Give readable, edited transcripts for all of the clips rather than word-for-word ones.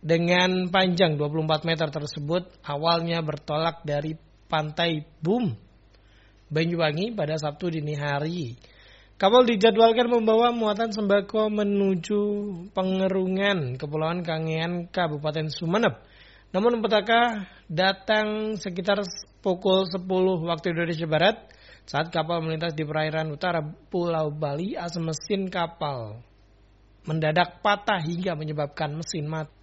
dengan panjang 24 meter tersebut awalnya bertolak dari Pantai Bum, Banyuwangi pada Sabtu dini hari. Kapal dijadwalkan membawa muatan sembako menuju Pengerungan, Kepulauan Kangean, Kabupaten Sumeneb. Namun petaka datang sekitar pukul 10 waktu Indonesia Barat saat kapal melintas di perairan utara Pulau Bali. As mesin kapal mendadak patah hingga menyebabkan mesin mati.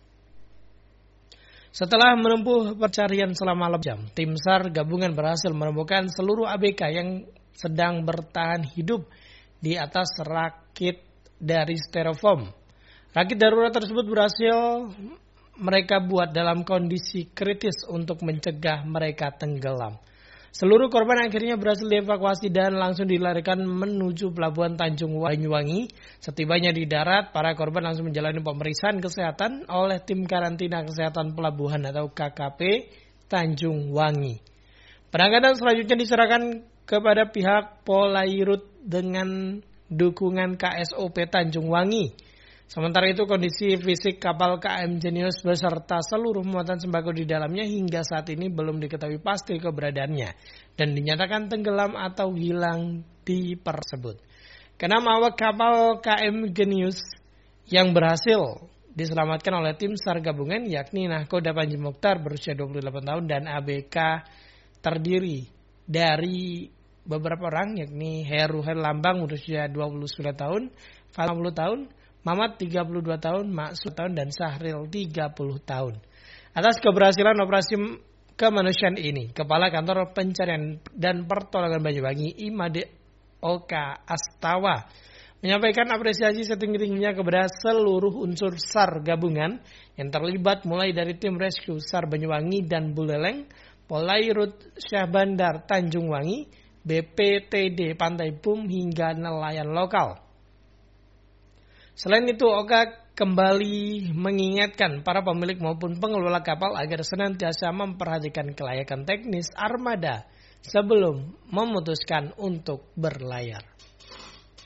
Setelah menempuh pencarian selama lebih jam, tim SAR gabungan berhasil menemukan seluruh ABK yang sedang bertahan hidup di atas rakit dari styrofoam. Rakit darurat tersebut berhasil mereka buat dalam kondisi kritis untuk mencegah mereka tenggelam. Seluruh korban akhirnya berhasil dievakuasi dan langsung dilarikan menuju Pelabuhan Tanjung Banyuwangi. Setibanya di darat, para korban langsung menjalani pemeriksaan kesehatan oleh tim karantina kesehatan pelabuhan atau KKP Tanjung Wangi. Penanganan selanjutnya diserahkan kepada pihak Polairut dengan dukungan KSOP Tanjung Wangi. Sementara itu kondisi fisik kapal KM Jenius beserta seluruh muatan sembako di dalamnya hingga saat ini belum diketahui pasti keberadaannya dan dinyatakan tenggelam atau hilang di tersebut. Keenam awak kapal KM Jenius yang berhasil diselamatkan oleh tim SAR gabungan yakni Nahkoda Panji Mokhtar berusia 28 tahun dan ABK terdiri dari beberapa orang yakni Heru Herlambang berusia 29 tahun, 50 tahun, Mamat 32 tahun, Maksud tahun, dan Sahril 30 tahun. Atas keberhasilan operasi kemanusiaan ini, Kepala Kantor Pencarian dan Pertolongan Banyuwangi Imade Oka Astawa menyampaikan apresiasi setinggi-tingginya kepada seluruh unsur SAR gabungan yang terlibat mulai dari tim rescue SAR Banyuwangi dan Buleleng, Polairut Syah Bandar Tanjung Wangi, BPTD Pantai Bum hingga nelayan lokal. Selain itu, Oka kembali mengingatkan para pemilik maupun pengelola kapal agar senantiasa memperhatikan kelayakan teknis armada sebelum memutuskan untuk berlayar.